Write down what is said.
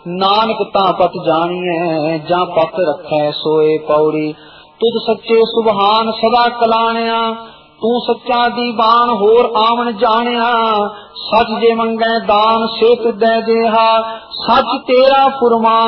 नानक तां पत जानिए जां पत रखै सोए पौड़ी। तुझ सच्चे सुबहान सदा कलाणिया तू सच्चा दीवान होर आवन जानिया। सच जे मंगै दान से तुदै देहा सच तेरा फुरमान